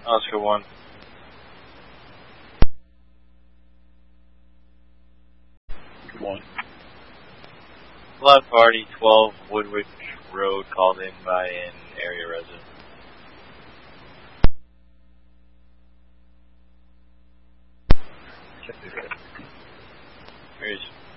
Oscar 1. One. Blood Party 12 Woodwick Road called in by an area resident. Where's